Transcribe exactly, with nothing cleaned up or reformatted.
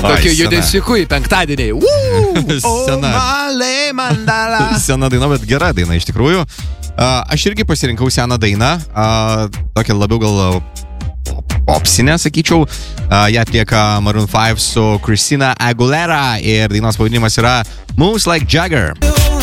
tokiu sena. judesiuku į penktadienį. Sena. Sena daina, bet gera daina iš tikrųjų. Uh, aš irgi pasirinkau seną dainą, uh, tokią labiau gal popsinę, sakyčiau. Uh, ją atlieka Maroon five su Christina Aguilera ir dainos pavadinimas yra Moves Like Jagger.